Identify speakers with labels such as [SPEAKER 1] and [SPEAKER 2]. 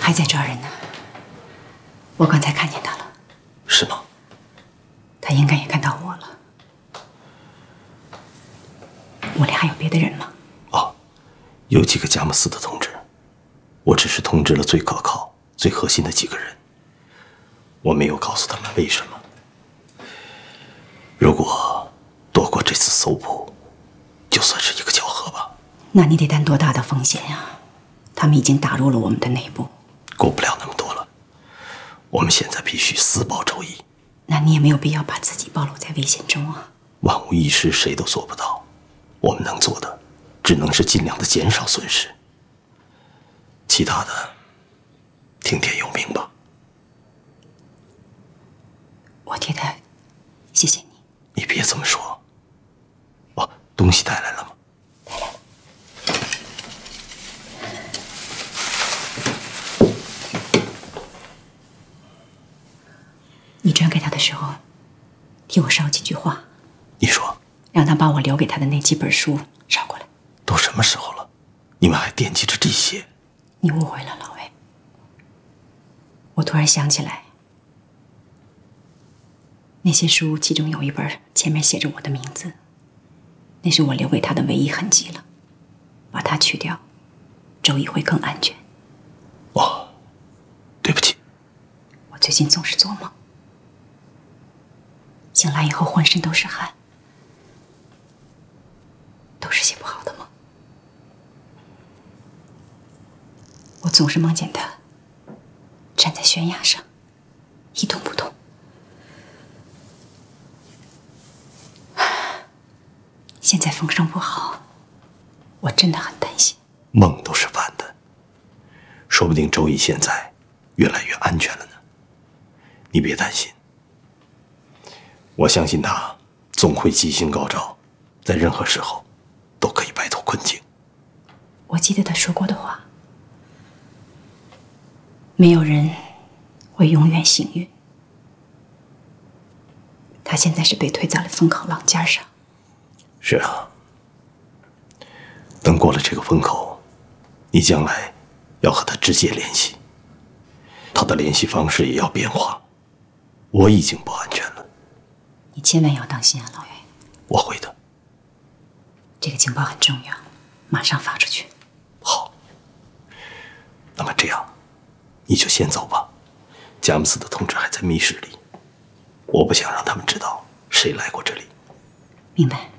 [SPEAKER 1] 还在抓人呢。我刚才看见他了。
[SPEAKER 2] 是吗？
[SPEAKER 1] 他应该也看到我了。屋里还有别的人吗？
[SPEAKER 2] 哦，有几个佳木斯的同志，我只是通知了最可靠、最核心的几个人，我没有告诉他们为什么。如果躲过这次搜捕，就算是一个巧合吧。
[SPEAKER 1] 那你得担多大的风险呀？他们已经打入了我们的内部。
[SPEAKER 2] 顾不了那么多了，我们现在必须私保周易。
[SPEAKER 1] 那你也没有必要把自己暴露在危险中啊。
[SPEAKER 2] 万无一失，谁都做不到。我们能做的，只能是尽量的减少损失。其他的，听天由命吧。
[SPEAKER 1] 我替他谢谢你。
[SPEAKER 2] 你别这么说。哦，东西带来了吗？
[SPEAKER 1] 带来了。你转给他的时候，替我捎几句话。
[SPEAKER 2] 你说。
[SPEAKER 1] 让他把我留给他的那几本书捎过来。
[SPEAKER 2] 都什么时候了，你们还惦记着这些？
[SPEAKER 1] 你误会了，老魏。我突然想起来，那些书其中有一本前面写着我的名字，那是我留给他的唯一痕迹了。把它去掉，周易会更安全。
[SPEAKER 2] 哦，对不起。
[SPEAKER 1] 我最近总是做梦，醒来以后浑身都是汗，都是些不好的梦。我总是梦见他站在悬崖上，一动不动。现在风声不好，我真的很担心。
[SPEAKER 2] 梦都是反的，说不定周易现在越来越安全了呢。你别担心，我相信他总会吉星高照，在任何时候都可以摆脱困境。
[SPEAKER 1] 我记得他说过的话，没有人会永远幸运。他现在是被推在了风口浪尖上。
[SPEAKER 2] 是啊，等过了这个风口，你将来要和他直接联系，他的联系方式也要变化。我已经不安全了。
[SPEAKER 1] 你千万要当心啊，老岳。
[SPEAKER 2] 我会的。
[SPEAKER 1] 这个情报很重要，马上发出去。
[SPEAKER 2] 好。那么这样，你就先走吧。佳木斯的同志还在密室里，我不想让他们知道谁来过这里。
[SPEAKER 1] 明白。